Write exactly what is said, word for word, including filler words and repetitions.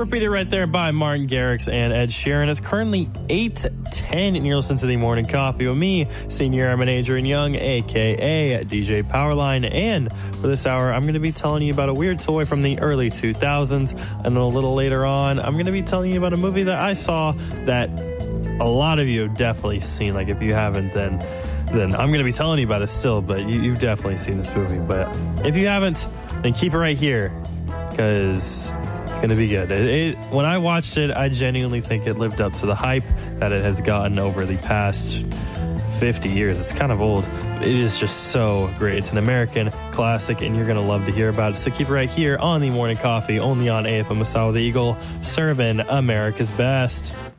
Repeat it right there by Martin Garrix and Ed Sheeran. It's currently eight ten, and you're listening to the Morning Coffee with me, Senior Airman Adrian Young, a k a. D J Powerline. And for this hour, I'm going to be telling you about a weird toy from the early two thousands. And then a little later on, I'm going to be telling you about a movie that I saw that a lot of you have definitely seen. Like, if you haven't, then then I'm going to be telling you about it still, but you, you've definitely seen this movie. But if you haven't, then keep it right here, because it's going to be good. It, it, when I watched it, I genuinely think it lived up to the hype that it has gotten over the past fifty years. It's kind of old. It is just so great. It's an American classic, and you're going to love to hear about it. So keep it right here on the Morning Coffee, only on A F M Massawa the Eagle, serving America's best.